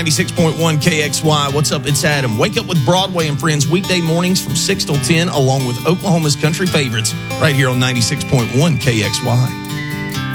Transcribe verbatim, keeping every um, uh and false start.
ninety-six point one K X Y. What's up? It's Adam. Wake Up with Broadway and Friends weekday mornings from six till ten, along with Oklahoma's country favorites, right here on ninety-six point one K X Y.